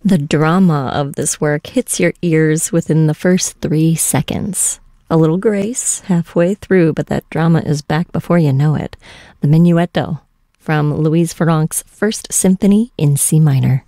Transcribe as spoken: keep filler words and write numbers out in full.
The drama of this work hits your ears within the first three seconds. A little grace halfway through, but that drama is back before you know it. The Menuetto from Louise Farrenc's First Symphony in C minor.